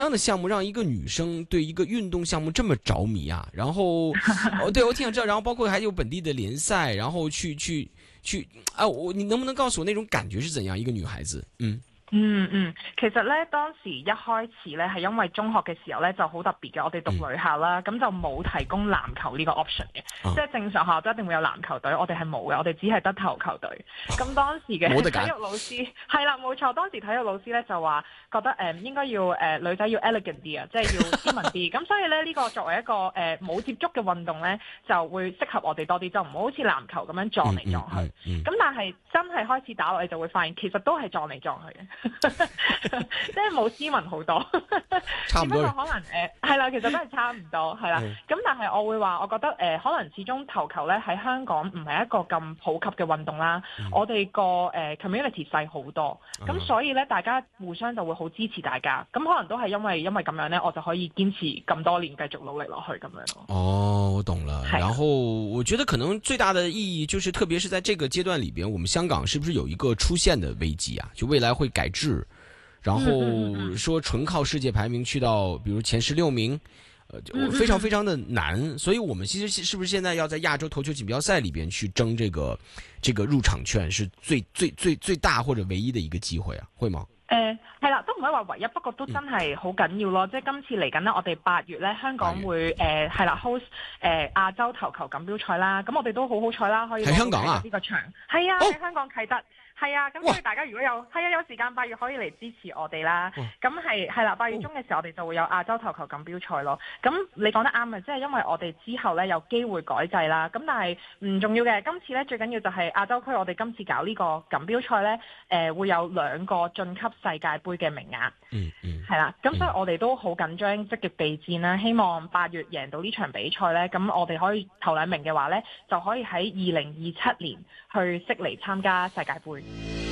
樣的項目讓一個女生對一個運動項目這麼着迷啊？然後，對，我挺想知道，然後包括還有本地的聯賽，然後去啊，你能不能告訴我那種感覺是怎樣？一個女孩子， 其實咧當時一開始咧係因為中學嘅時候咧就好特別嘅，我哋讀女校啦，咁就冇提供籃球呢個 option 嘅，即係正常學校都一定會有籃球隊，我哋係冇嘅，我哋只係得投球隊。咁當時嘅體育老師係啦，冇錯，當時體育老師咧就話覺得應該要女仔要 elegant 啲啊，即係要斯文啲。咁所以咧呢個作為一個冇接觸嘅運動咧，就會適合我哋多啲，就唔好好似籃球咁樣撞嚟撞去。咁但係真係開始打落，你就會發現其實都係撞嚟撞去嘅。即係冇斯文好多， 差唔多。 只不過可能係啦，其實都係差唔多係啦。咁但係我會話，我覺得可能始終投球咧喺香港唔係一個咁普及嘅運動啦。我哋個community 細好多，咁所以咧大家互相就會好支持大家。咁可能都係因為咁樣咧，我就可以堅持咁多年，繼續努力落去咁樣咯。 哦，我懂了。然後我覺得可能最大的意義就是，特別是在這個階段裏邊，我們香港是不是有一個出現的危機啊？就未來會改制，然後說純靠世界排名去到，比如前16名，非常非常的難。所以我們其實是不是現在要在亞洲頭球錦標賽裏邊去爭這個入場券，是最大或者唯一的一個機會啊？會嗎？ 係啦，都唔可以話唯一，不過都真係好緊要咯。即係今次嚟緊呢，我哋8月咧香港會係啦 host 亞洲頭球錦標賽啦。咁我哋都好好彩啦，可以喺香港啊呢個場。係啊，喺香港啟德。係啊，咁所以大家如果有時間8月可以嚟支持我哋啦。咁係啦，8月中嘅時候我哋就會有亞洲頭球錦標賽咯。咁你講得啱啊，即係因為我哋之後咧有機會改制啦。咁但係唔重要嘅，今次咧最緊要就係亞洲區我哋今次搞呢個錦標賽咧，會有2個晉級世界盃嘅名額。係啦，咁所以我哋都好緊張，積極備戰啦。希望8月贏到呢場比賽咧，咁我哋可以頭2名嘅話咧，就可以喺2027年去悉尼參加世界盃。